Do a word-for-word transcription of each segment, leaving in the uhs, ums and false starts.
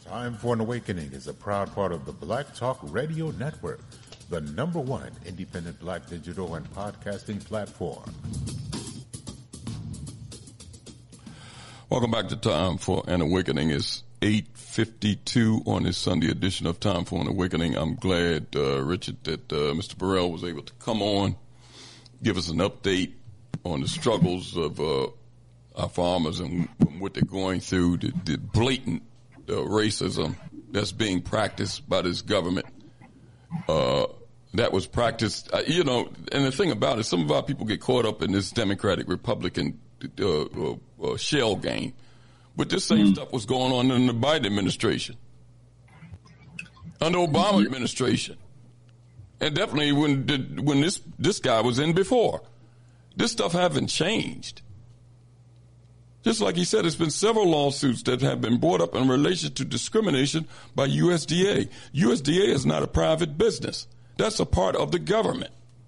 Time for an Awakening is a proud part of the Black Talk Radio Network, the number one independent black digital and podcasting platform. Welcome back to Time for an Awakening. It's eight fifty-two on this Sunday edition of Time for an Awakening. I'm glad, uh, Richard, that uh, Mister Burrell was able to come on, give us an update on the struggles of uh, our farmers and what they're going through, the, the blatant uh, racism that's being practiced by this government. Uh, that was practiced, uh, you know, and the thing about it, some of our people get caught up in this Democratic Republican uh, uh, uh, shell game. But this same mm. stuff was going on in the Biden administration, under Obama administration, and definitely when the, when this this guy was in before. This stuff haven't changed. Just like he said, there's been several lawsuits that have been brought up in relation to discrimination by U S D A. U S D A is not a private business. That's a part of the government.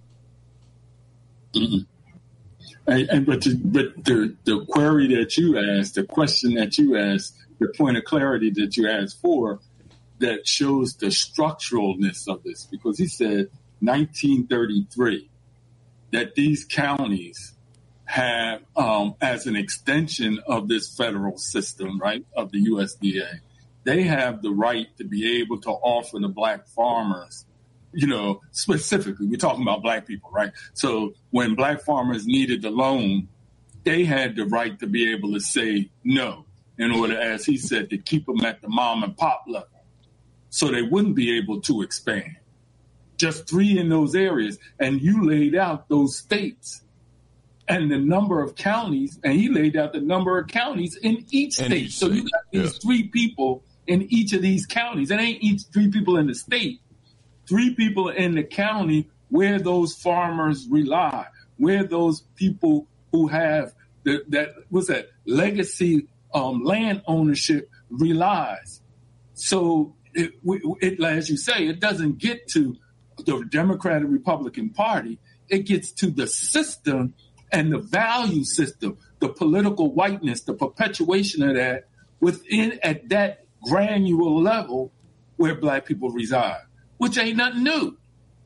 Mm-hmm. And, and but, to, but the, the query that you asked, the question that you asked, the point of clarity that you asked for, that shows the structuralness of this, because he said nineteen thirty-three, that these counties have, um, as an extension of this federal system, right, of the U S D A, they have the right to be able to offer the black farmers, you know, specifically, we're talking about black people, right? So when black farmers needed the loan, they had the right to be able to say no in order, as he said, to keep them at the mom and pop level so they wouldn't be able to expand. Just three in those areas. And you laid out those states and the number of counties, and he laid out the number of counties in each state. Each so you got these yeah. three people in each of these counties. It ain't each three people in the state. Three people in the county where those farmers rely, where those people who have the, that, what's that, legacy um, land ownership relies. So it, it, as you say, it doesn't get to the Democratic Republican Party. It gets to the system and the value system, the political whiteness, the perpetuation of that within at that granular level where black people reside, which ain't nothing new.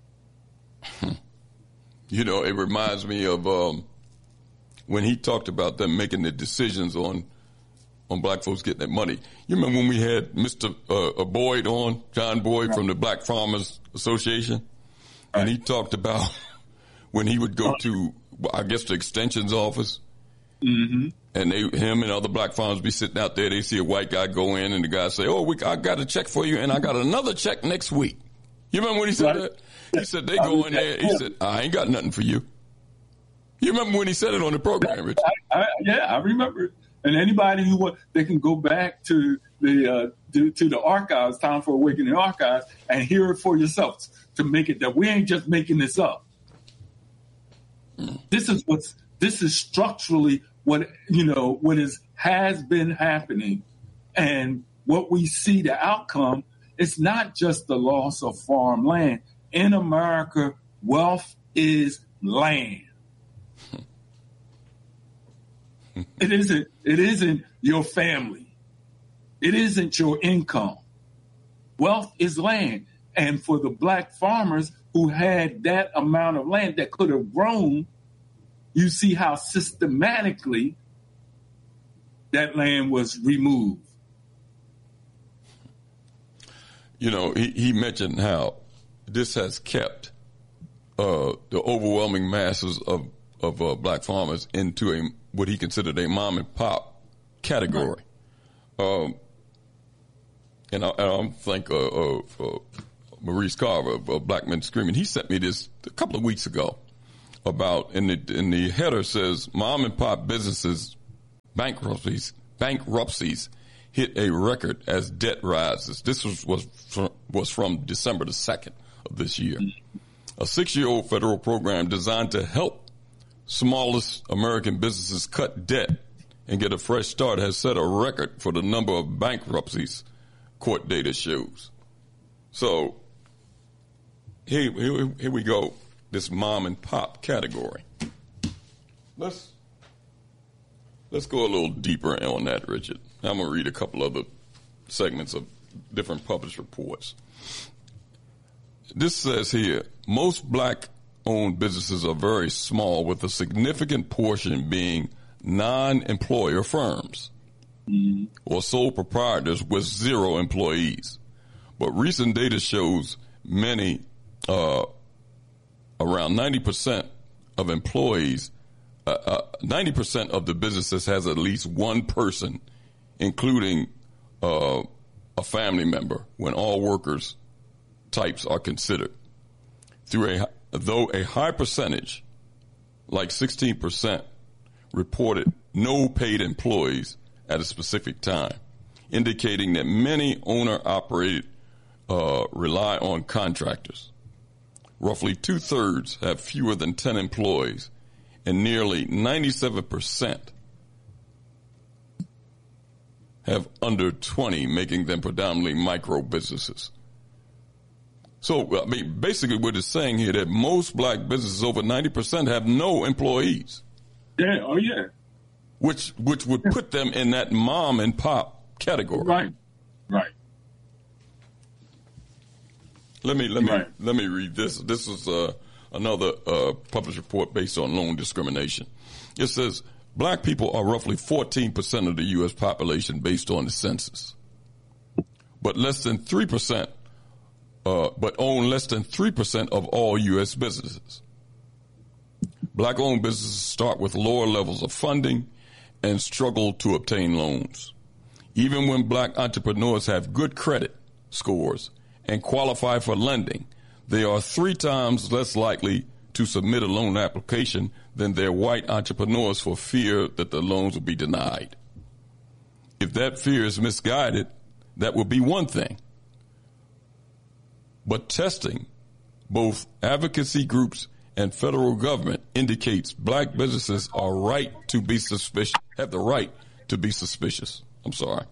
You know, it reminds me of um, when he talked about them making the decisions on on black folks getting that money. You remember when we had Mister Uh, Boyd on, John Boyd right. from the Black Farmers Association? And he talked about when he would go to, I guess, the extension's office, mm-hmm. and they, him and other black farmers be sitting out there. They see a white guy go in, and the guy say, "Oh, we, I got a check for you, and I got another check next week." You remember when he said right. that? He said they go in there. He said, "I ain't got nothing for you." You remember when he said it on the program, Richard? I, I, yeah, I remember it. And anybody who want, they can go back to the uh, to, to the archives, Time for Awakening archives, and hear it for yourselves to make it that we ain't just making this up. Mm. This is what's this is structurally what you know what is has been happening, and what we see the outcome. It's not just the loss of farmland in America. Wealth is land. It isn't, it isn't your family. It isn't your income. Wealth is land. And for the black farmers who had that amount of land that could have grown, you see how systematically that land was removed. You know, he, he mentioned how this has kept uh, the overwhelming masses of, of uh, black farmers into a what he considered a mom and pop category. Right. Um, and I, I think uh, uh, uh, Maurice Carver of uh, Black Men Screaming, he sent me this a couple of weeks ago about, in the, in the header says, mom and pop businesses bankruptcies, bankruptcies hit a record as debt rises. This was, was, from, was from December the second of this year. A six-year-old federal program designed to help smallest American businesses cut debt and get a fresh start has set a record for the number of bankruptcies, court data shows. So here, here, here we go, this mom and pop category. Let's let's go a little deeper on that, Richard. I'm going to read a couple other segments of different published reports. This says here, most black-owned businesses are very small, with a significant portion being non-employer firms mm-hmm. or sole proprietors with zero employees. But recent data shows many, uh, around ninety percent of employees, uh, uh, ninety percent of the businesses has at least one person, including uh, a family member, when all workers types are considered. Through a, though a high percentage, like sixteen percent, reported no paid employees at a specific time, indicating that many owner-operated uh, rely on contractors. Roughly two-thirds have fewer than ten employees, and nearly ninety-seven percent have under twenty, making them predominantly micro businesses. So, I mean, basically what it's saying here that most black businesses, over ninety percent, have no employees. Yeah, oh yeah. Which which would put them in that mom and pop category. Right, right. Let me let me right. let me read this. This is uh, another uh, published report based on loan discrimination. It says black people are roughly fourteen percent of the U S population based on the census, but less than three percent, uh, but own less than three percent of all U S businesses. Black-owned businesses start with lower levels of funding and struggle to obtain loans. Even when black entrepreneurs have good credit scores and qualify for lending, they are three times less likely to submit a loan application than their white entrepreneurs for fear that the loans will be denied. If that fear is misguided, that would be one thing. But testing, both advocacy groups and federal government, indicates black businesses are right to be suspicious, have the right to be suspicious. I'm sorry.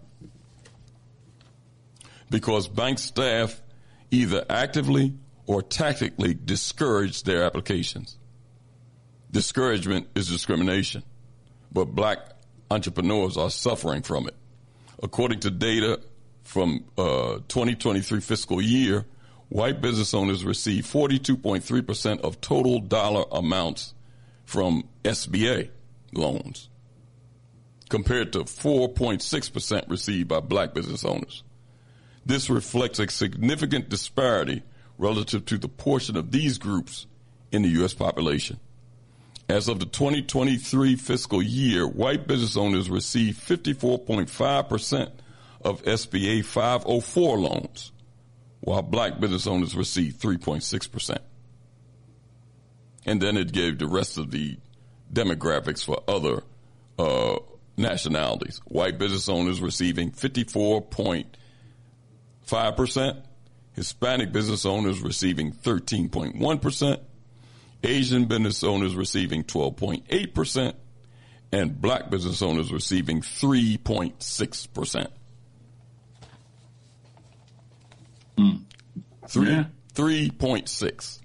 Because bank staff either actively or tactically discourage their applications. Discouragement is discrimination, but black entrepreneurs are suffering from it. According to data from uh, twenty twenty-three fiscal year, white business owners receive forty-two point three percent of total dollar amounts from S B A loans, compared to four point six percent received by black business owners. This reflects a significant disparity relative to the portion of these groups in the U S population. As of the twenty twenty-three fiscal year, white business owners received fifty-four point five percent of S B A five oh four loans, while black business owners received three point six percent. And then it gave the rest of the demographics for other uh, nationalities. White business owners receiving fifty-four point five percent, Hispanic business owners receiving thirteen point one percent, Asian business owners receiving twelve point eight percent, and black business owners receiving three point six percent. Mm. Three, yeah. three point six.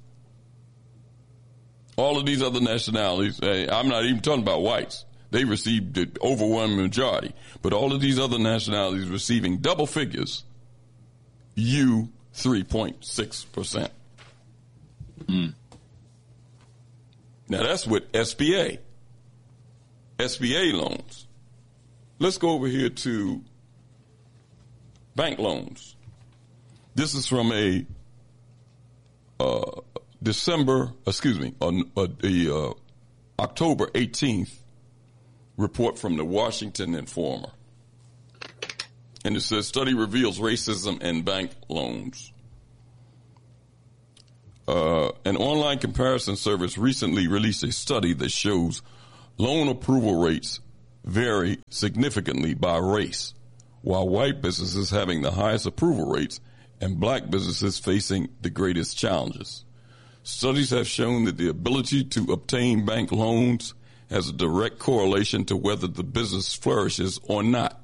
All of these other nationalities, I'm not even talking about whites. They received the overwhelming majority. But all of these other nationalities receiving double figures, you three point six percent. Mm. Now that's with S B A. S B A loans. Let's go over here to bank loans. This is from a uh, December, excuse me, a, a, a uh, October eighteenth report from the Washington Informer. And it says, study reveals racism in bank loans. Uh, an online comparison service recently released a study that shows loan approval rates vary significantly by race, while white businesses having the highest approval rates and black businesses facing the greatest challenges. Studies have shown that the ability to obtain bank loans has a direct correlation to whether the business flourishes or not.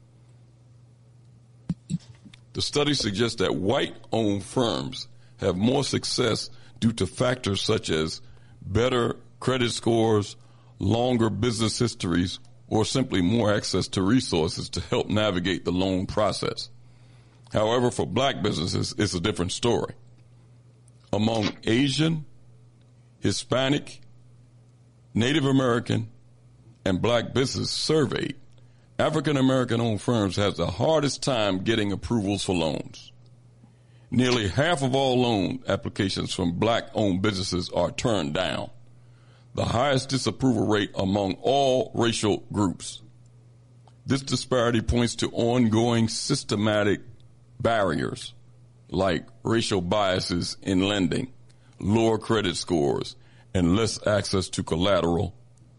The study suggests that white-owned firms have more success due to factors such as better credit scores, longer business histories, or simply more access to resources to help navigate the loan process. However, for black businesses, it's a different story. Among Asian, Hispanic, Native American, and black businesses surveyed, African American owned firms have the hardest time getting approvals for loans. Nearly half of all loan applications from black owned businesses are turned down, the highest disapproval rate among all racial groups. This disparity points to ongoing systematic barriers like racial biases in lending, lower credit scores, and less access to collateral.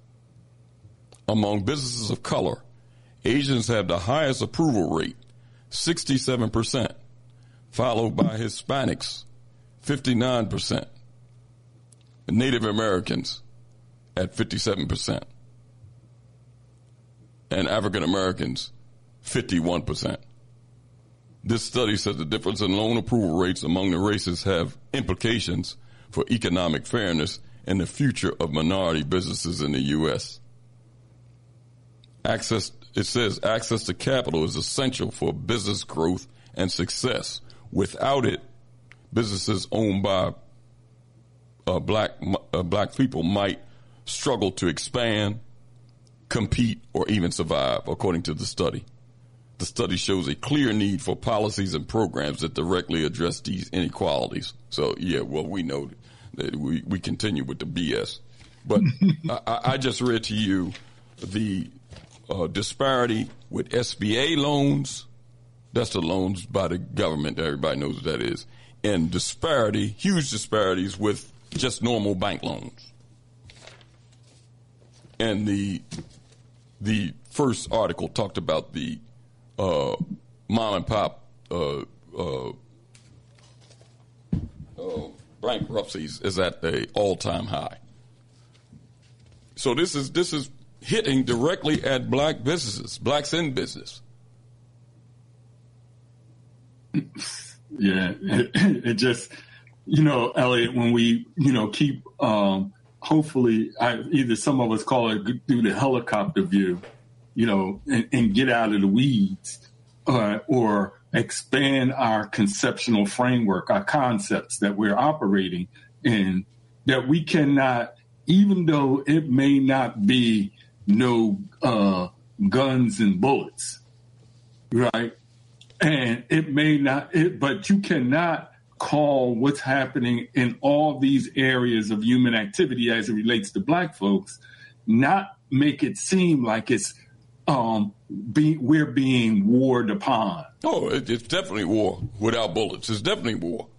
Among businesses of color, Asians have the highest approval rate, sixty-seven percent, followed by Hispanics, fifty-nine percent, and Native Americans at fifty-seven percent, and African Americans, fifty-one percent. This study says the difference in loan approval rates among the races have implications for economic fairness and the future of minority businesses in the U S. Access, it says access to capital is essential for business growth and success. Without it, businesses owned by uh, black uh, black people might struggle to expand, compete, or even survive, according to the study. The study shows a clear need for policies and programs that directly address these inequalities. So, yeah, well, we know that we, we continue with the B S. But I, I just read to you the uh, disparity with S B A loans. That's the loans by the government. Everybody knows what that is. And disparity, huge disparities with just normal bank loans. And the the first article talked about the uh, mom and pop uh, uh, uh, bankruptcies is at the all-time high. So this is this is hitting directly at black businesses, blacks in business. Yeah, it, it just, you know, Elliot, when we, you know, keep, um, hopefully, I, either some of us call it do the helicopter view, you know, and, and get out of the weeds, uh, or expand our conceptual framework, our concepts that we're operating in, that we cannot, even though it may not be no uh, guns and bullets, right? And it may not, it, but you cannot call what's happening in all these areas of human activity as it relates to black folks, not make it seem like it's um, be, we're being warred upon. Oh, it, it's definitely war without bullets. It's definitely war.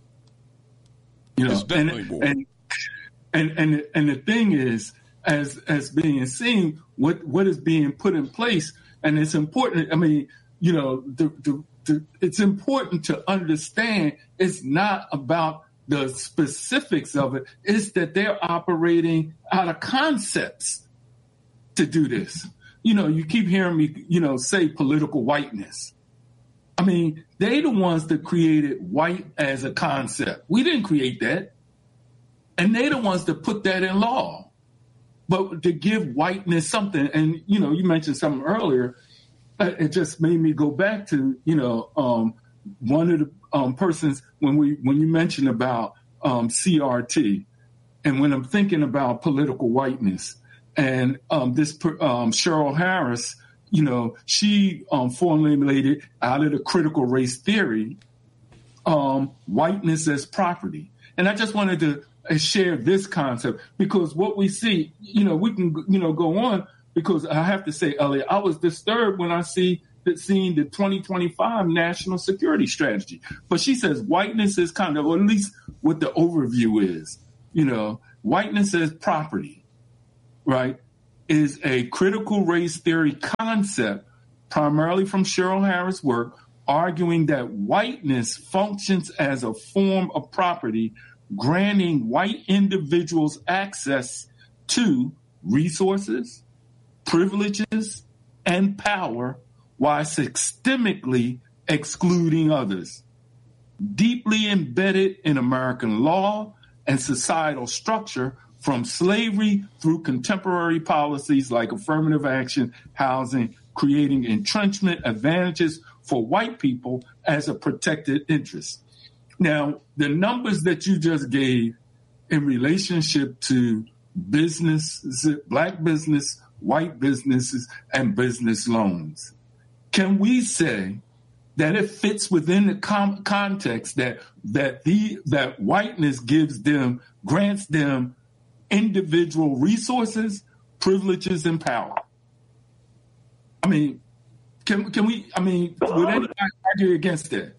You know, it's definitely and, war. And, and and and the thing is, as as being seen, what what is being put in place, and it's important. I mean, you know, the, the, the, it's important to understand it's not about the specifics of it. It's that they're operating out of concepts to do this. You know, you keep hearing me, you know, say political whiteness. I mean, they the ones that created white as a concept. We didn't create that. And they the ones that put that in law. But to give whiteness something, and, you know, you mentioned something earlier, it just made me go back to, you know, um, one of the um, persons when we when you mentioned about um, C R T, and when I'm thinking about political whiteness, and um, this um, Cheryl Harris, you know, she um, formulated out of the critical race theory, um, whiteness as property. And I just wanted to share this concept because what we see, you know, we can, you know, go on. Because I have to say, Elliot, I was disturbed when I see that seeing the twenty twenty-five national security strategy. But she says whiteness is kind of, or at least what the overview is, you know, whiteness as property, right, is a critical race theory concept, primarily from Cheryl Harris' work, arguing that whiteness functions as a form of property, granting white individuals access to resources, privileges, and power while systemically excluding others. Deeply embedded in American law and societal structure from slavery through contemporary policies like affirmative action, housing, creating entrenchment advantages for white people as a protected interest. Now, the numbers that you just gave in relationship to business, black business, white businesses, and business loans, can we say that it fits within the com- context that that the that whiteness gives them, grants them individual resources, privileges, and power? I mean, can can we? I mean, would anybody argue against that?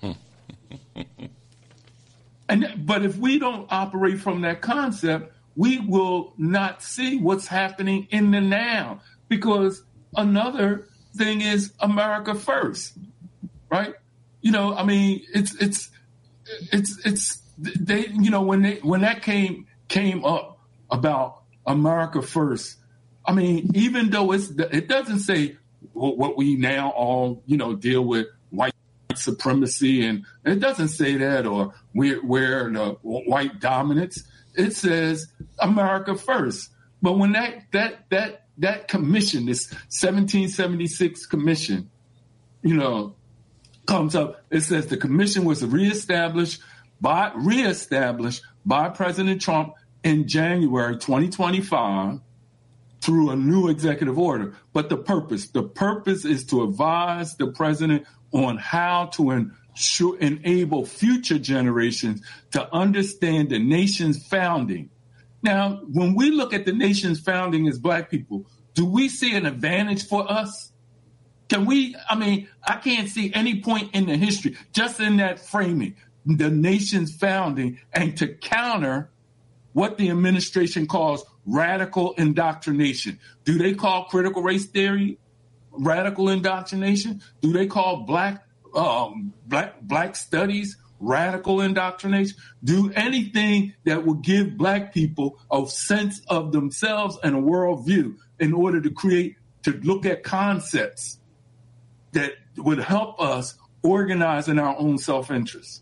And but if we don't operate from that concept, we will not see what's happening in the now. Because another thing is America first, right? You know, I mean, it's it's it's it's they. You know, when they when that came came up about America first, I mean, even though it's it doesn't say what we now all you know deal with white supremacy, and it doesn't say that, or we're, we're the white dominance. It says America first. But when that that that that commission, this seventeen seventy-six commission, you know, comes up, it says the commission was reestablished by reestablished by President Trump in January twenty twenty-five through a new executive order. But the purpose, the purpose is to advise the president on how to ensure, enable future generations to understand the nation's founding. Now, when we look at the nation's founding as black people, do we see an advantage for us? Can we, I mean, I can't see any point in the history, just in that framing, the nation's founding, and to counter what the administration calls radical indoctrination. Do they call critical race theory radical indoctrination? Do they call black um, black black studies radical indoctrination? Do anything that will give black people a sense of themselves and a worldview in order to create, to look at concepts that would help us organize in our own self-interest.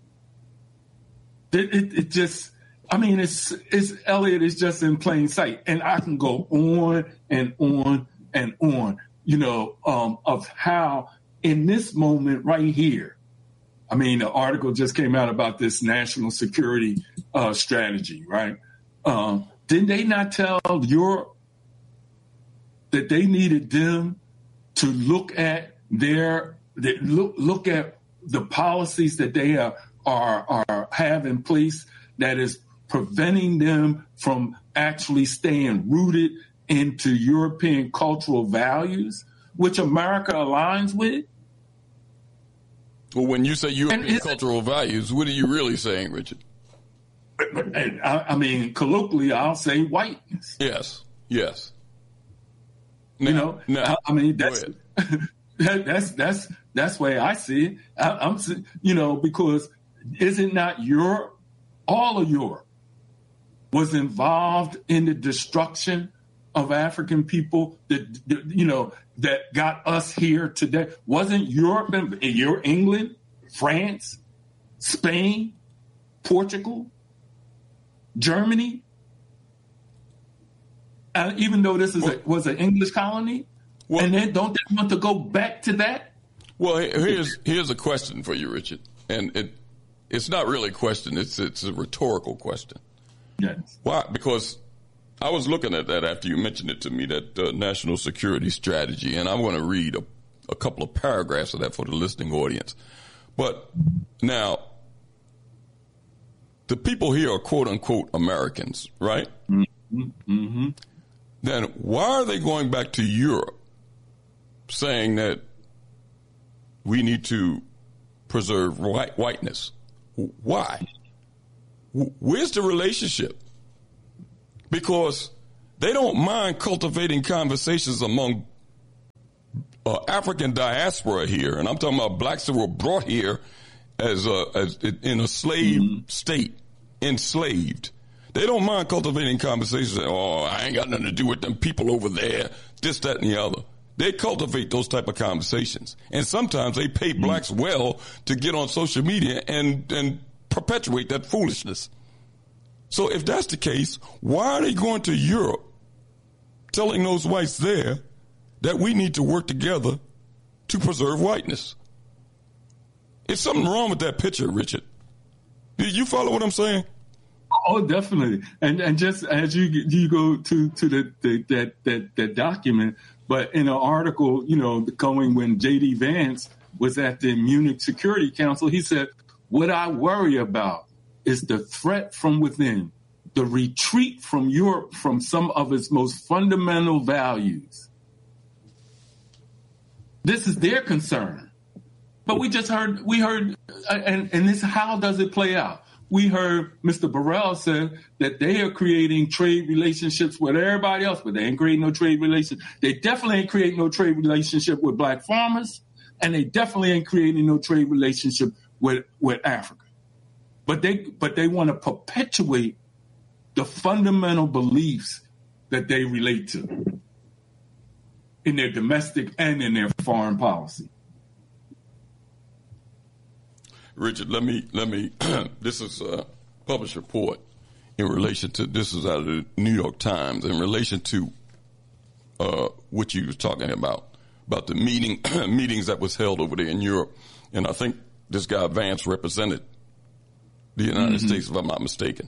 It, it, it just, I mean, it's, it's Elliot is just in plain sight. And I can go on and on and on, you know, um, of how in this moment right here, I mean, the article just came out about this national security uh, strategy, right? Um, didn't they not tell Europe that they needed them to look at their, that look, look at the policies that they are, are, are have in place that is preventing them from actually staying rooted into European cultural values, which America aligns with? Well, when you say European cultural values, what are you really saying, Richard? I, I mean, colloquially, I'll say whiteness. Yes, yes. Now, you know, now, I, I mean, that's that, that's that's that's the way I see it. I, I'm, you know, because is it not Europe? All of Europe was involved in the destruction of African people that, that you know that got us here today. Wasn't Europe and your England, France, Spain, Portugal, Germany? Uh, even though this is well, a, was an English colony, well, and then don't they want to go back to that? Well, here's here's a question for you, Richard, and it it's not really a question; it's it's a rhetorical question. Yes. Why? Because I was looking at that after you mentioned it to me, that uh, national security strategy, and I'm going to read a, a couple of paragraphs of that for the listening audience. But now, the people here are quote unquote Americans, right? Mm-hmm. Mm-hmm. Then why are they going back to Europe saying that we need to preserve white, whiteness? Why? Where's the relationship? Because they don't mind cultivating conversations among uh, African diaspora here, and I'm talking about blacks that were brought here as, a, as in a slave mm-hmm. state, enslaved. They don't mind cultivating conversations. Oh, I ain't got nothing to do with them people over there, this, that, and the other. They cultivate those type of conversations, and sometimes they pay mm-hmm. blacks well to get on social media and and perpetuate that foolishness. So if that's the case, why are they going to Europe telling those whites there that we need to work together to preserve whiteness. There's something wrong with that picture, Richard. Do you follow what I'm saying? Oh, definitely. And and just as you you go to to the, the that that that document, but in an article, you know, going when J D Vance was at the Munich Security Council, he said, "What I worry about is the threat from within, the retreat from Europe from some of its most fundamental values." This is their concern. But we just heard, we heard, and, and this, how does it play out? We heard Mister Burrell say that they are creating trade relationships with everybody else, but they ain't creating no trade relationship. They definitely ain't creating no trade relationship with black farmers, and they definitely ain't creating no trade relationship with, with Africa. But they, but they want to perpetuate the fundamental beliefs that they relate to in their domestic and in their foreign policy. Richard, let me, let me, this is a published report in relation to, this is out of the New York Times, in relation to uh, what you were talking about, about the meeting, meetings that was held over there in Europe. And I think this guy Vance represented the United mm-hmm. States, if I'm not mistaken.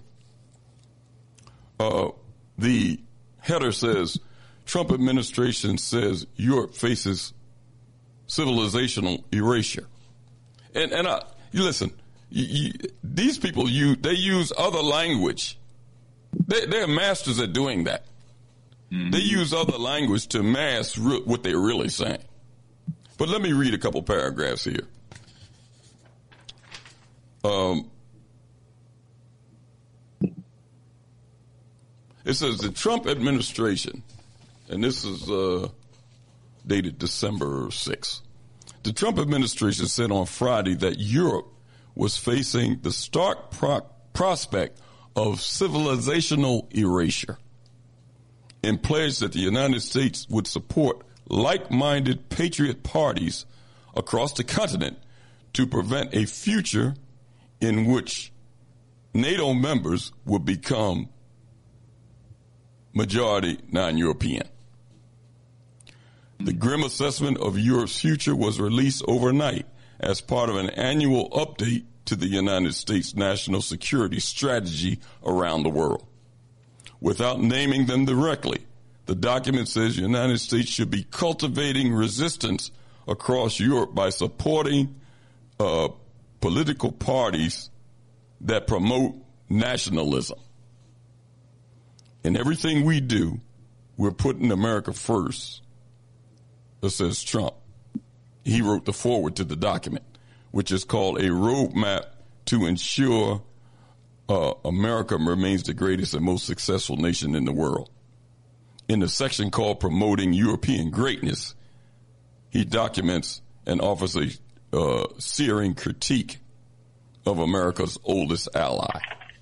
Uh, the header says, Trump administration says Europe faces civilizational erasure. And, and I, you listen, you, you, these people, you, they use other language. They, they're masters at doing that. Mm-hmm. They use other language to mask re- what they're really saying. But let me read a couple paragraphs here. Um, it says the Trump administration, and this is uh, dated December sixth. The Trump administration said on Friday that Europe was facing the stark pro- prospect of civilizational erasure and pledged that the United States would support like-minded patriot parties across the continent to prevent a future in which NATO members would become majority non-European. The grim assessment of Europe's future was released overnight as part of an annual update to the United States national security strategy around the world. Without naming them directly, the document says the United States should be cultivating resistance across Europe by supporting uh, political parties that promote nationalism. In everything we do, we're putting America first. It says Trump. He wrote the foreword to the document, which is called a roadmap to ensure uh, America remains the greatest and most successful nation in the world. In the section called Promoting European Greatness, he documents and offers a uh, searing critique of America's oldest ally.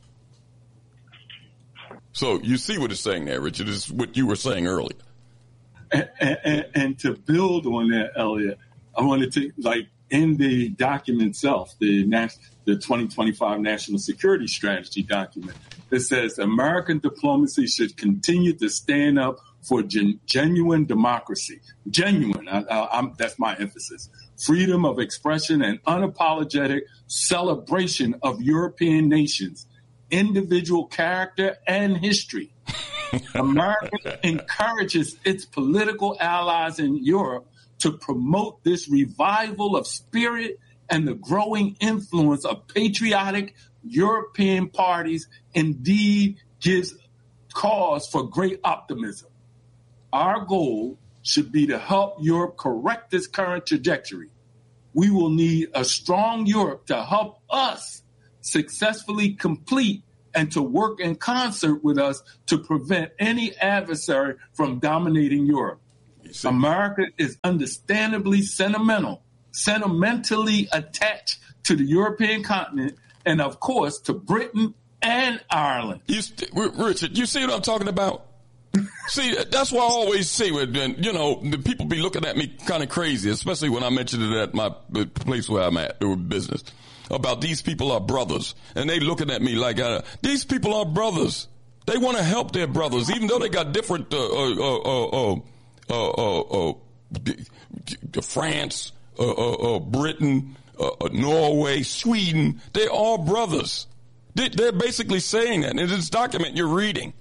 So you see what it's saying there, Richard, is what you were saying earlier. And, and, and to build on that, Elliot, I want to take, like, in the document itself, the the twenty twenty-five National Security Strategy document, it says American diplomacy should continue to stand up for gen, genuine democracy. Genuine, I, I, I'm, that's my emphasis. Freedom of expression and unapologetic celebration of European nations, individual character and history. America encourages its political allies in Europe to promote this revival of spirit and the growing influence of patriotic European parties indeed gives cause for great optimism. Our goal should be to help Europe correct this current trajectory. We will need a strong Europe to help us successfully complete and to work in concert with us to prevent any adversary from dominating Europe. America is understandably sentimental, sentimentally attached to the European continent and, of course, to Britain and Ireland. You st- Richard, you see what I'm talking about? See, that's why I always say, you know, the people be looking at me kind of crazy, especially when I mention it at my place where I'm at, or business, about these people are brothers. And they looking at me like, uh, these people are brothers. They want to help their brothers, even though they got different uh, uh, uh, uh, uh, uh, uh, France, uh, uh, uh, Britain, uh, uh, Norway, Sweden, they're all brothers. They, they're basically saying that in this document you're reading.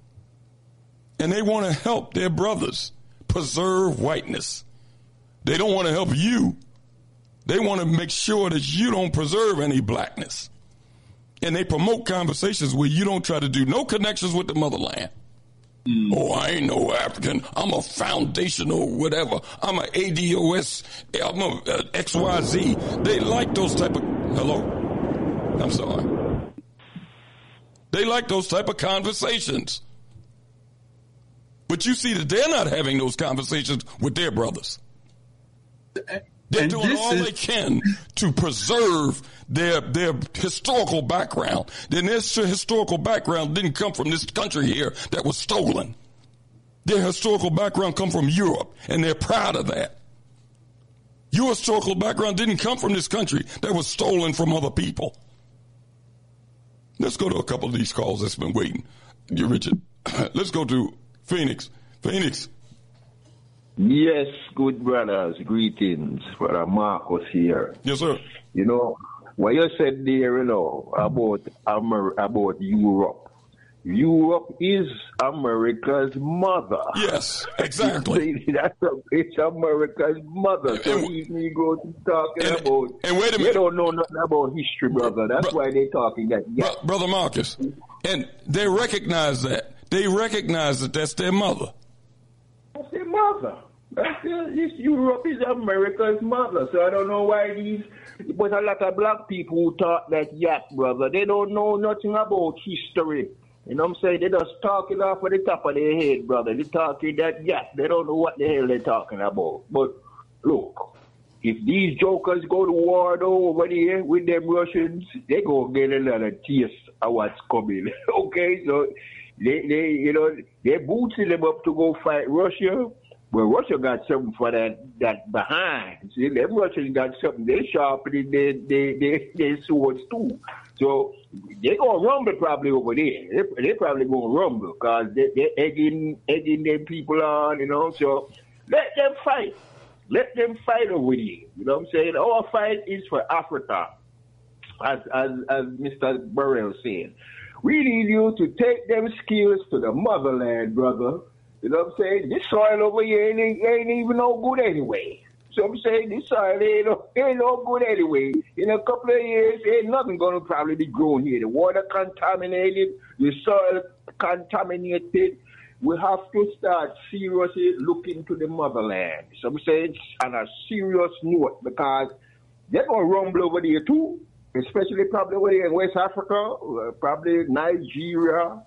And they want to help their brothers preserve whiteness. They don't want to help you. They want to make sure that you don't preserve any blackness. And they promote conversations where you don't try to do no connections with the motherland. Mm. Oh, I ain't no African. I'm a foundational whatever. I'm a A D O S. I'm a uh, X Y Z. They like those type of... Hello? I'm sorry. They like those type of conversations. But you see that they're not having those conversations with their brothers. They're and doing all is- they can to preserve their their historical background. Then their historical background didn't come from this country here that was stolen. Their historical background come from Europe, and they're proud of that. Your historical background didn't come from this country that was stolen from other people. Let's go to a couple of these calls that's been waiting. You, Richard. Let's go to Phoenix. Phoenix. Yes, good brothers. Greetings. Brother Marcus here. Yes, sir. You know, what you said there, you know, about Amer- about Europe. Europe is America's mother. Yes, exactly. That's a, it's America's mother. So and, these Negroes talking and, about. And wait a minute. They don't know nothing about history, brother. That's Bro, why they're talking that. Yeah. Bro, Brother Marcus. And they recognize that. They recognize that that's their mother. That's their mother. That's their, this Europe is America's mother. So I don't know why these, but a lot of black people who talk that yak, brother, they don't know nothing about history. You know what I'm saying? They just talking off of the top of their head, brother. They talking that yak. They don't know what the hell they're talking about. But look, if these jokers go to war though over there with them Russians, they gonna get another taste of what's coming. Okay, so They, they, you know, they're boosting them up to go fight Russia, but Russia got something for that, that behind. See, them Russians got something. They sharpening their, their, their, their swords too. So they're gonna rumble probably over there. They, they probably gonna rumble because they, they're egging, egging them people on, you know. So let them fight. Let them fight over there. You know what I'm saying? Our fight is for Africa, as as as Mister Burrell said. We need you to take them skills to the motherland, brother. You know what I'm saying? This soil over here ain't, ain't even no good anyway. So I'm saying this soil ain't no, ain't no good anyway. In a couple of years, ain't nothing going to probably be grown here. The water contaminated, the soil contaminated. We have to start seriously looking to the motherland. So I'm saying on a serious note because they're going to rumble over there too. Especially probably over there in West Africa, uh, probably Nigeria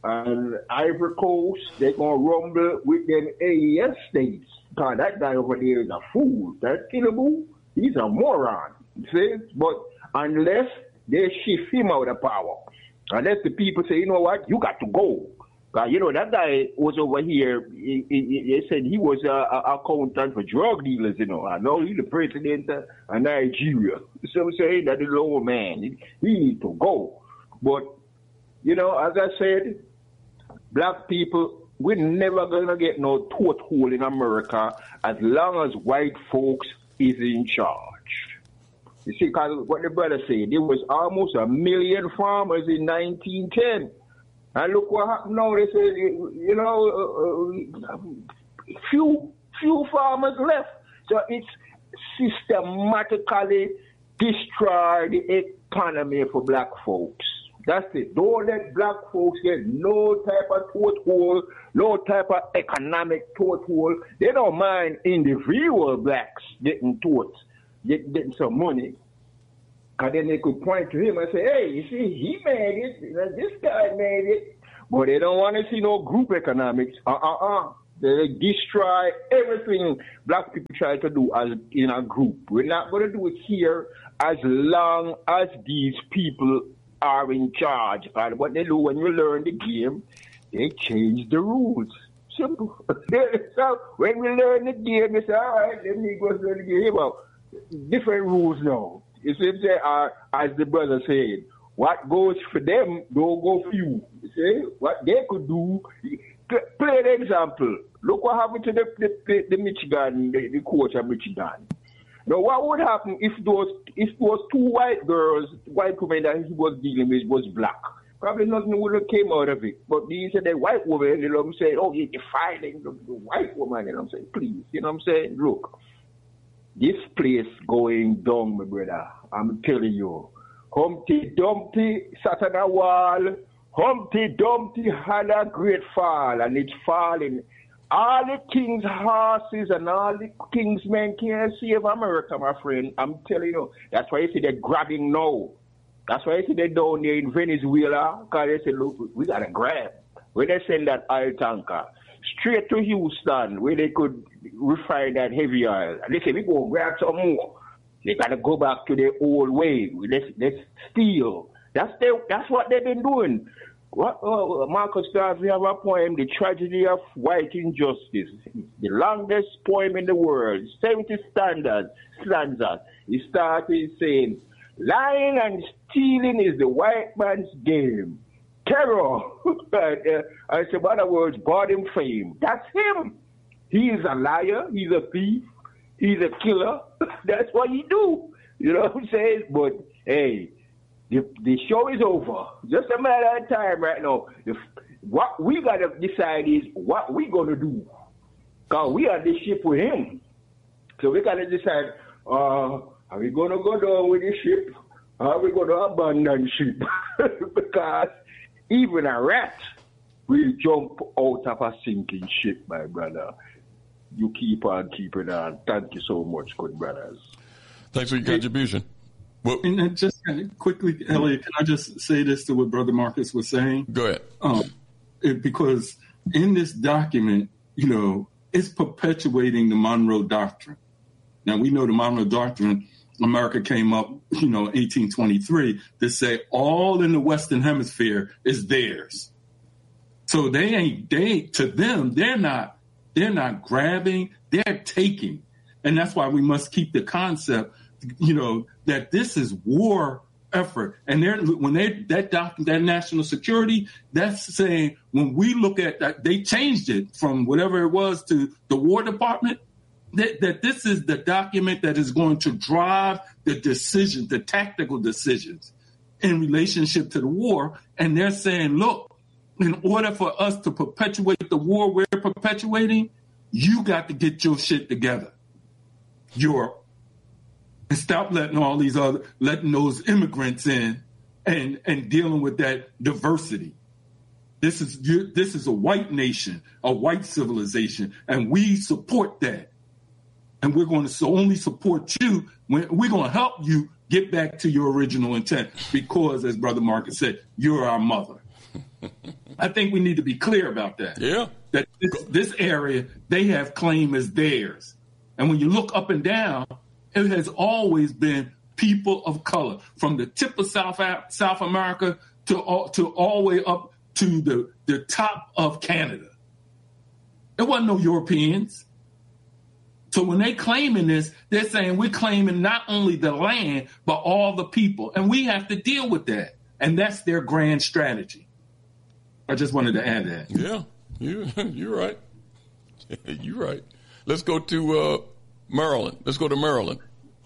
and Ivory Coast, they're going to rumble with them A E S states. Because that guy over there is a fool. That Tinubu, he's a moron. See? But unless they shift him out of power, unless the people say, you know what, you got to go. Because, you know, that guy was over here, he, he, they said he was a, a accountant for drug dealers, you know. I know he's the president of Nigeria. So I'm saying that the old man, he, he needs to go. But, you know, as I said, black people, we're never going to get no toehold in America as long as white folks is in charge. You see, because what the brother said, there was almost a million farmers in nineteen ten. And look what happened now. They say, you know, uh, few few farmers left. So it's systematically destroyed the economy for black folks. That's it. Don't let black folks get no type of toehold, no type of economic toehold. They don't mind individual blacks getting toes, get, getting some money. And then they could point to him and say, hey, you see, he made it. This guy made it. But they don't want to see no group economics. Uh-uh-uh. They destroy everything black people try to do as in a group. We're not going to do it here as long as these people are in charge. And what they do when you learn the game, they change the rules. Simple. So when we learn the game, they say, all right, let me go learn the game. Well, different rules now. You see, they are, as the brother said, what goes for them don't go for you. You see, what they could do, play the example. Look what happened to the, the, the, the Michigan, the, the coach of Michigan. Now, what would happen if those if those two white girls, white women that he was dealing with was black? Probably nothing would have came out of it. But these are the white woman, you know what I'm saying? Oh, you're defiling the, the white woman, you know what I'm saying? Please, you know what I'm saying? Look, this place going down, my brother. I'm telling you. Humpty Dumpty sat on a wall. Humpty Dumpty had a great fall, and it's falling. All the king's horses and all the king's men can't save America, my friend. I'm telling you. That's why you see they're grabbing now. That's why you see they're down there in Venezuela, because they say, look, we got to grab. When they send that oil tanker straight to Houston, where they could refine that heavy oil, and they say, we go grab some more. They got to go back to their old way. Let's, let's steal. That's, their, that's what they've been doing. What, uh, Marcus Garvey have a poem, The Tragedy of White Injustice, the longest poem in the world, seventy standards, stanzas. He started saying, lying and stealing is the white man's game. Terror, uh, I say, in other words, God in fame. That's him. He is a liar. He's a thief. He's a killer. That's what he do. You know what I'm saying? But, hey, The, the show is over. Just a matter of time right now. If, what we got to decide is what we going to do. Because we are the ship with him. So we got to decide, uh, are we going to go down with the ship? Or are we going to abandon ship? Because even a rat will jump out of a sinking ship, my brother. You keep on keeping on. Thank you so much, good brothers. Thanks for your contribution. Well, and just quickly, Elliot, can I just say this to what Brother Marcus was saying? Go ahead. Um, it, because in this document, you know, it's perpetuating the Monroe Doctrine. Now, we know the Monroe Doctrine, America came up, you know, eighteen twenty-three, to say all in the Western Hemisphere is theirs. So they ain't, they, to them, they're not, they're not grabbing, they're taking. And that's why we must keep the concept, you know, that this is war effort. And they're, when they, that document, that national security, that's saying when we look at that, they changed it from whatever it was to the War Department, that, that this is the document that is going to drive the decision, the tactical decisions in relationship to the war. And they're saying, look, in order for us to perpetuate the war we're perpetuating, you got to get your shit together. Europe. And stop letting all these other, letting those immigrants in and, and dealing with that diversity. This is, this is a white nation, a white civilization, and we support that. And we're going to only support you when we're going to help you get back to your original intent because, as Brother Marcus said, you're our mother. I think we need to be clear about that. Yeah. That this, this area, they have claim as theirs. And when you look up and down, it has always been people of color, from the tip of South South America to all, to all the way up to the, the top of Canada. There wasn't no Europeans. So when they claiming this, they're saying we're claiming not only the land, but all the people. And we have to deal with that. And that's their grand strategy. I just wanted to add that. Yeah, you, you're right. You're right. Let's go to uh, Maryland. Let's go to Maryland.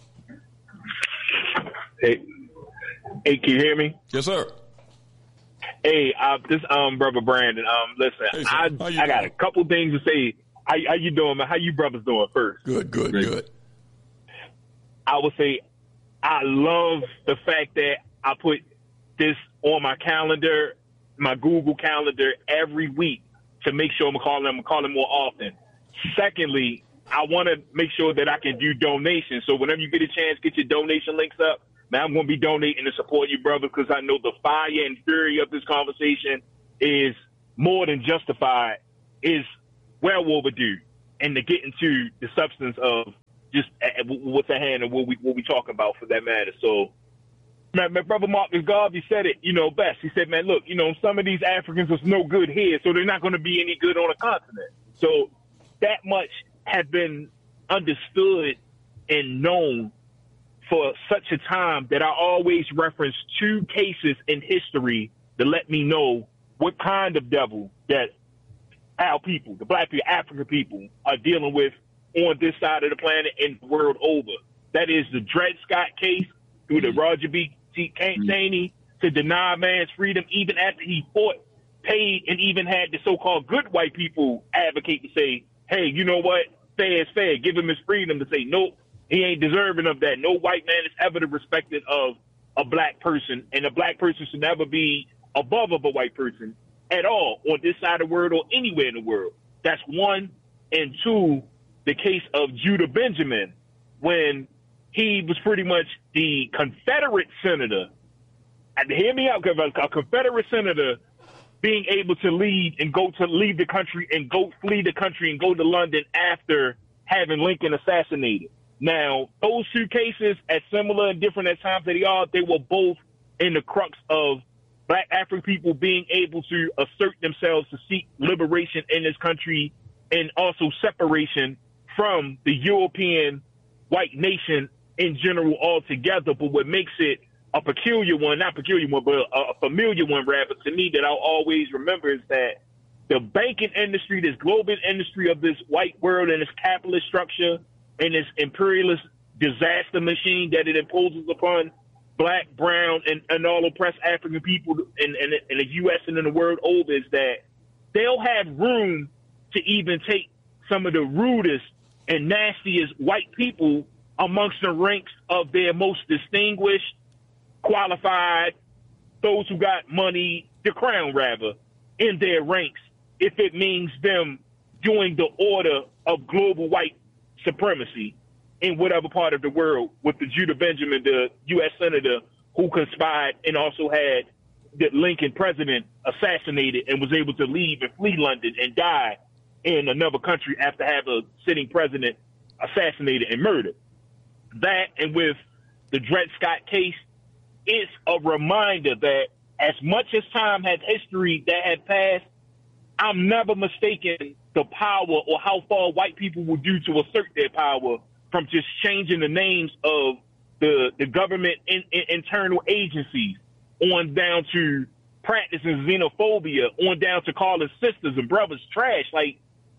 Hey, hey, can you hear me? Yes, sir. Hey, uh, this um brother Brandon. Um, listen, Hey, I I I got a couple things to say. How, how you doing, man? How you brothers doing first? Good, good, Great. good. I would say I love the fact that I put this on my calendar, my Google calendar every week to make sure I'm calling them, calling more often. Secondly, I want to make sure that I can do donations. So whenever you get a chance, get your donation links up. Man, I'm going to be donating to support you, brothers, because I know the fire and fury of this conversation is more than justified, is well overdue, and to get into the substance of just what's at hand and what we what we talk about for that matter. So, man, my brother Marcus Garvey said it, you know, best. He said, man, look, you know, some of these Africans are no good here, so they're not going to be any good on a continent. So that much has been understood and known for such a time that I always reference two cases in history to let me know what kind of devil that our people, the black people, African people, are dealing with on this side of the planet and the world over. That is the Dred Scott case through the Roger B. Cheney to deny man's freedom, even after he fought, paid, and even had the so-called good white people advocate to say, hey, you know what? Fair is fair. Give him his freedom to say, nope, he ain't deserving of that. No white man is ever the respected of a black person, and a black person should never be above of a white person at all on this side of the world or anywhere in the world. That's one. And two, the case of Judah Benjamin, when he was pretty much the Confederate senator, and hear me out, a Confederate senator being able to leave and go to leave the country and go flee the country and go to London after having Lincoln assassinated. Now, those two cases, as similar and different at times that they are, they were both in the crux of black African people being able to assert themselves to seek liberation in this country and also separation from the European white nation in general altogether. But what makes it a peculiar one, not peculiar one, but a familiar one, rather, to me, that I'll always remember is that the banking industry, this global industry of this white world and this capitalist structure and this imperialist disaster machine that it imposes upon black, brown, and, and all oppressed African people in, in, in the U S and in the world over is that they'll have room to even take some of the rudest and nastiest white people amongst the ranks of their most distinguished, qualified, those who got money, the crown rather, in their ranks, if it means them doing the order of global white supremacy in whatever part of the world, with the Judah Benjamin, the U S senator who conspired and also had the Lincoln president assassinated and was able to leave and flee London and die in another country after having a sitting president assassinated and murdered. That, and with the Dred Scott case, it's a reminder that as much as time has history that has passed, I'm never mistaken the power or how far white people will do to assert their power from just changing the names of the, the government in, in, internal agencies on down to practicing xenophobia, on down to calling sisters and brothers trash. Like,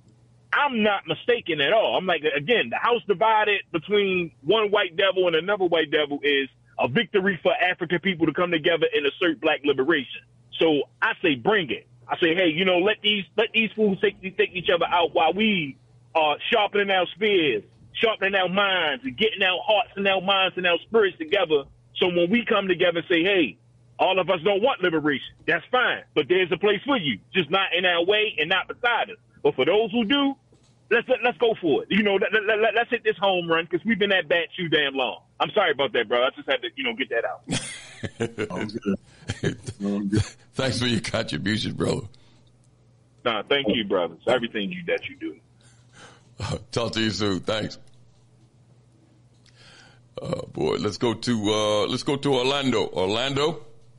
I'm not mistaken at all. I'm like, again, the house divided between one white devil and another white devil is a victory for African people to come together and assert black liberation. So I say, bring it. I say, hey, you know, let these let these fools take, take each other out while we are sharpening our spears, sharpening our minds, and getting our hearts and our minds and our spirits together. So when we come together and say, hey, all of us don't want liberation, that's fine. But there's a place for you, just not in our way and not beside us. But for those who do, let's let, let's go for it. You know, let, let, let, let's hit this home run because we've been at bat too damn long. I'm sorry about that, bro. I just had to, you know, get that out. Oh, good. Oh, good. Thanks for your contribution, brother. Nah, thank you, brothers. Everything you that you do. Uh, talk to you soon. Thanks. Uh, boy, let's go to uh, let's go to Orlando. Orlando.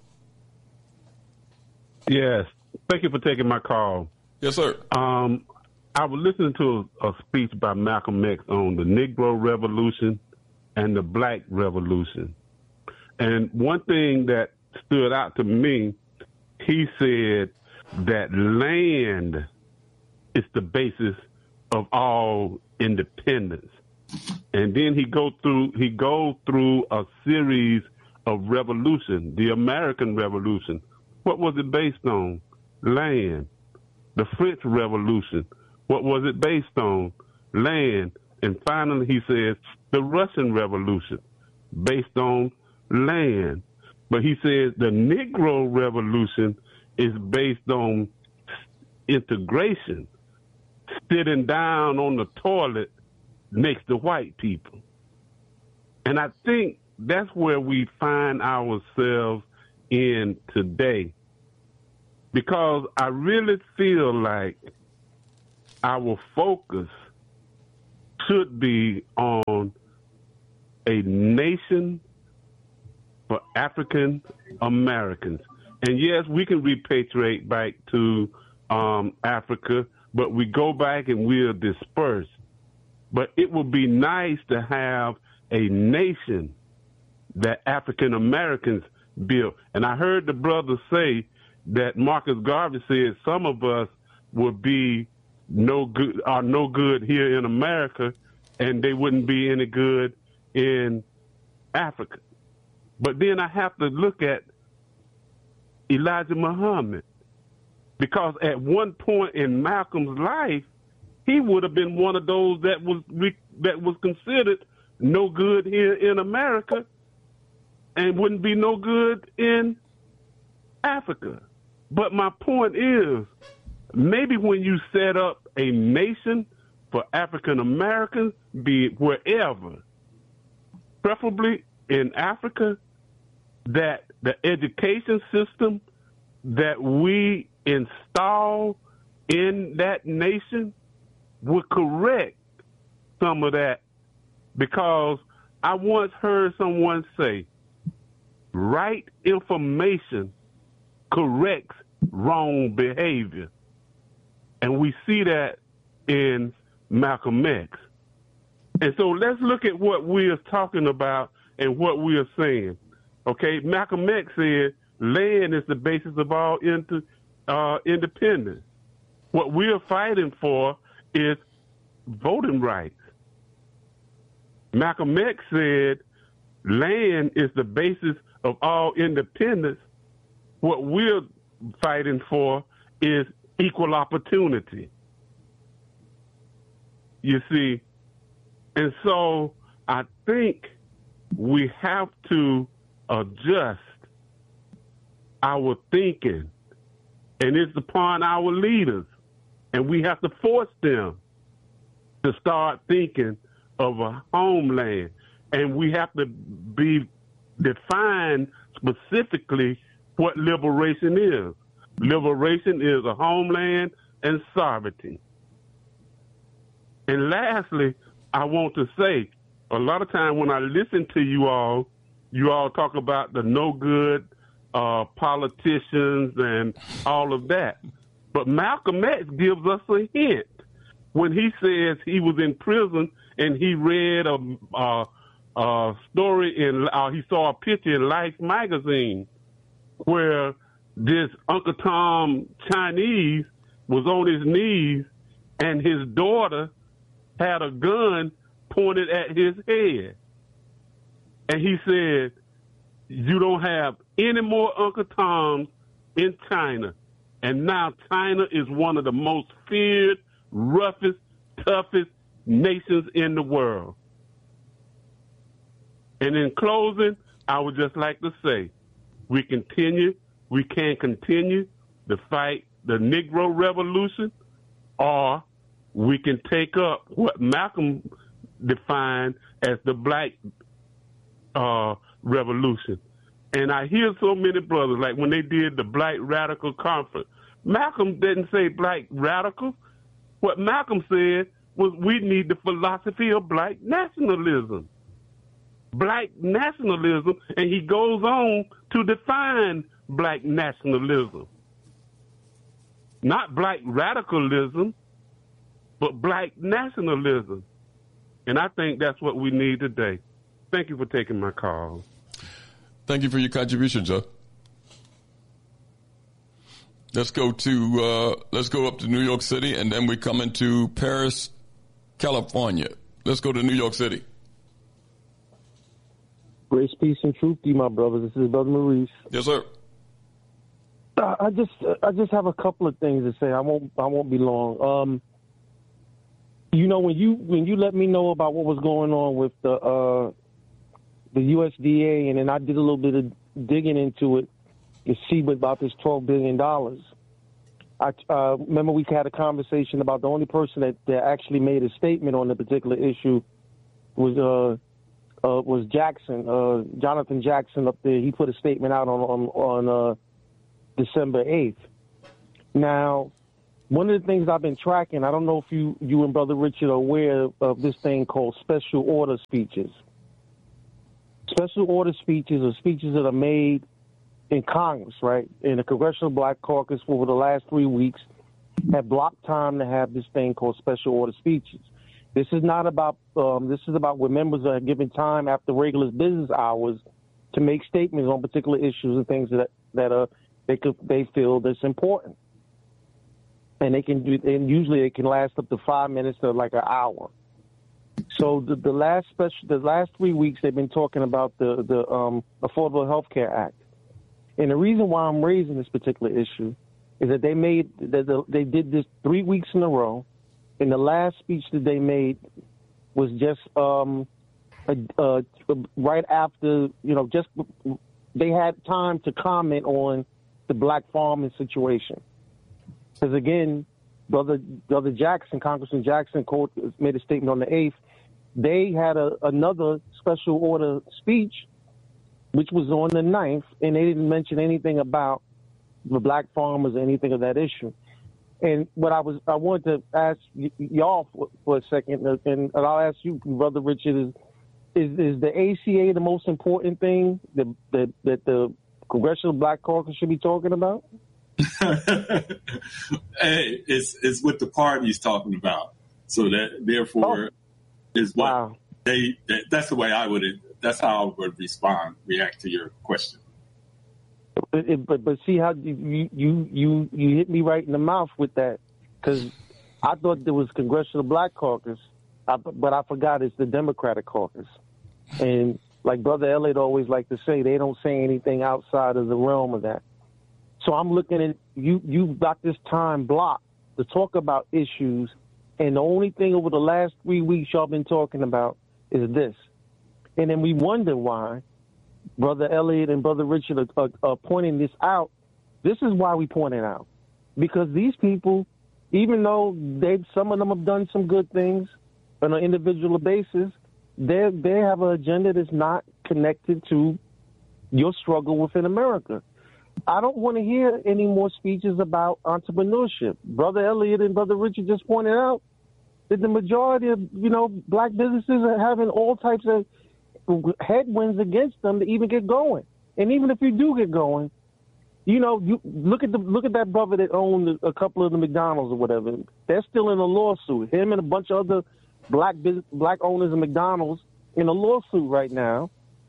Yes. Thank you for taking my call. Yes, sir. Um, I was listening to a, a speech by Malcolm X on the Negro Revolution and the Black Revolution. And one thing that stood out to me, he said that land is the basis of all independence. And then he go through he goes through a series of revolution, the American Revolution. What was it based on? Land. The French Revolution. What was it based on? Land. And finally he says the Russian Revolution, based on land. But he says the Negro Revolution is based on integration, sitting down on the toilet next to white people. And I think that's where we find ourselves in today, because I really feel like our focus should be on a nation for African Americans. And yes, we can repatriate back to um, Africa, but we go back and we're dispersed. But it would be nice to have a nation that African Americans built. And I heard the brother say that Marcus Garvey said some of us would be no good, are no good here in America, and they wouldn't be any good in Africa. But then I have to look at Elijah Muhammad, because at one point in Malcolm's life, he would have been one of those that was that was considered no good here in America and wouldn't be no good in Africa. But my point is, maybe when you set up a nation for African Americans, be it wherever, preferably in Africa, that the education system that we install in that nation would correct some of that. Because I once heard someone say, right information corrects wrong behavior. And we see that in Malcolm X. And so let's look at what we are talking about and what we are saying. Okay, Malcolm X said land is the basis of all inter, uh, independence. What we are fighting for is voting rights. Malcolm X said land is the basis of all independence. What we're fighting for is equal opportunity. You see, and so I think we have to adjust our thinking, and it's upon our leaders, and we have to force them to start thinking of a homeland, and we have to be define specifically what liberation is. Liberation is a homeland and sovereignty. And lastly, I want to say, a lot of time when I listen to you all, you all talk about the no good uh, politicians and all of that. But Malcolm X gives us a hint when he says he was in prison and he read a, a, a story in, uh, he saw a picture in Life magazine where this Uncle Tom Chinese was on his knees and his daughter had a gun pointed at his head. And he said, you don't have any more Uncle Toms in China. And now China is one of the most feared, roughest, toughest nations in the world. And in closing, I would just like to say, we continue, we can continue to fight the Negro Revolution, or we can take up what Malcolm defined as the Black uh, Revolution. And I hear so many brothers, like when they did the Black Radical Conference, Malcolm didn't say Black Radical. What Malcolm said was we need the philosophy of Black nationalism. Black nationalism, and he goes on to define Black nationalism. Not Black radicalism, but Black nationalism. And I think that's what we need today. Thank you for taking my call. Thank you for your contribution, Joe. Let's go to uh, let's go up to New York City, and then we come into Paris, California. Let's go to New York City. Grace, peace, and truth to you, my brothers. This is Brother Maurice. Yes, sir. Uh, I just I just have a couple of things to say. I won't I won't be long. Um, you know, when you when you let me know about what was going on with the uh, the U S D A, and then I did a little bit of digging into it to see about this twelve billion dollars. I uh, remember we had a conversation about the only person that, that actually made a statement on the particular issue was uh, uh, was Jackson, uh, Jonathan Jackson up there. He put a statement out on on, on uh, December eighth. Now, one of the things I've been tracking, I don't know if you, you and Brother Richard are aware of this thing called special order speeches. Special order speeches are speeches that are made in Congress, right? In the Congressional Black Caucus over the last three weeks have blocked time to have this thing called special order speeches. This is not about, um, this is about where members are given time after regular business hours to make statements on particular issues and things that, that are, they could, they feel that's important. and they can do, and usually it can last up to five minutes to like an hour. So the, the last special, the last three weeks, they've been talking about the the um, Affordable Health Care Act, and the reason why I'm raising this particular issue is that they made that the, they did this three weeks in a row, and the last speech that they made was just um, a, uh, right after, you know, just they had time to comment on the black farming situation, because again, brother brother Jackson, Congressman Jackson, quote, made a statement on the eighth. They had a, another special order speech, which was on the ninth, and they didn't mention anything about the black farmers or anything of that issue. And what I was, I wanted to ask y- y'all for, for a second, and, and I'll ask you, Brother Richard, is is, is the A C A the most important thing that, that, that the Congressional Black Caucus should be talking about? Hey, it's it's what the party's talking about. So that therefore oh. is what wow. they. That, that's the way I would. That's how I would respond, react to your question. But but, but see how you, you you you hit me right in the mouth with that, because I thought there was Congressional Black Caucus, I, but I forgot it's the Democratic Caucus. And like Brother Elliott always like to say, they don't say anything outside of the realm of that. So I'm looking at you. You've got this time blocked to talk about issues, and the only thing over the last three weeks y'all been talking about is this. And then we wonder why Brother Elliott and Brother Richard are, are, are pointing this out. This is why we point it out, because these people, even though they some of them have done some good things on an individual basis, they they have an agenda that's not connected to your struggle within America. I don't want to hear any more speeches about entrepreneurship. Brother Elliott and Brother Richard just pointed out that the majority of, you know, black businesses are having all types of headwinds against them to even get going. And even if you do get going, you know, you look at the look at that brother that owned a couple of the McDonald's or whatever. They're still in a lawsuit. Him and a bunch of other black business, black owners of McDonald's in a lawsuit right now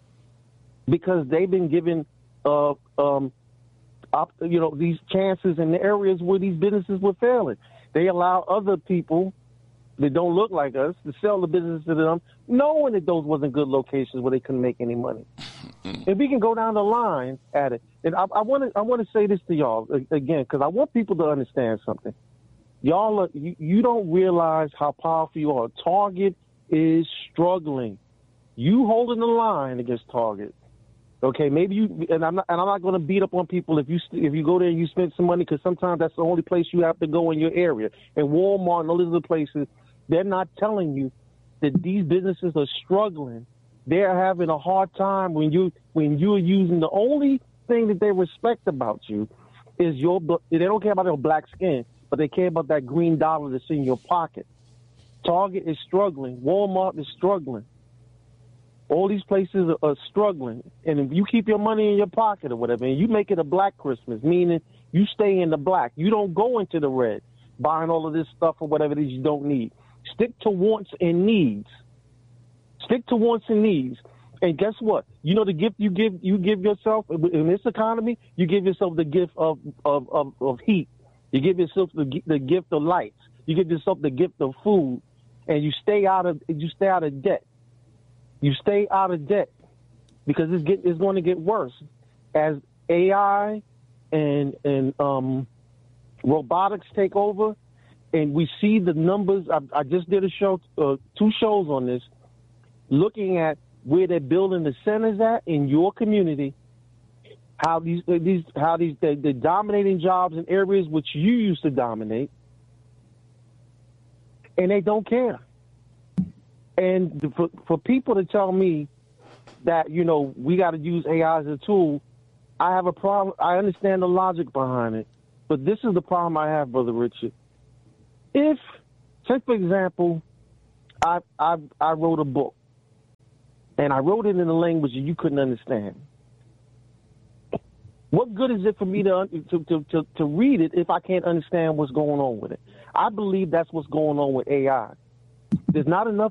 because they've been given, uh, um, op, you know, these chances in the areas where these businesses were failing. They allow other people that don't look like us to sell the business to them, knowing that those wasn't good locations where they couldn't make any money. And we can go down the line at it. And I want to I want to say this to y'all again, because I want people to understand something. Y'all, are, you, you don't realize how powerful you are. Target is struggling. You holding the line against Target. Okay, maybe you, and I'm not, and I'm not going to beat up on people if you if you go there and you spend some money, because sometimes that's the only place you have to go in your area. And Walmart and all these other places, they're not telling you that these businesses are struggling. They're having a hard time when you when you're using the only thing that they respect about you is your. They don't care about your black skin, but they care about that green dollar that's in your pocket. Target is struggling. Walmart is struggling. All these places are, are struggling. And if you keep your money in your pocket or whatever, and you make it a black Christmas, meaning you stay in the black, you don't go into the red, buying all of this stuff or whatever it is you don't need. Stick to wants and needs. Stick to wants and needs. And guess what? You know the gift you give you give yourself in this economy, you give yourself the gift of of, of, of heat. You give yourself the, the gift of lights. You give yourself the gift of food, and you stay out of you stay out of debt. You stay out of debt because it's get it's going to get worse as A I and and um, robotics take over, and we see the numbers. I, I just did a show, uh, two shows on this, looking at where they're building the centers at in your community. How these these how these they're, they're dominating jobs in areas which you used to dominate, and they don't care. And for, for people to tell me that, you know, we got to use A I as a tool, I have a problem. I understand the logic behind it, but this is the problem I have, Brother Richard. If, say for example, I I I wrote a book, and I wrote it in a language that you couldn't understand. What good is it for me to, to to to to read it if I can't understand what's going on with it? I believe that's what's going on with A I. There's not enough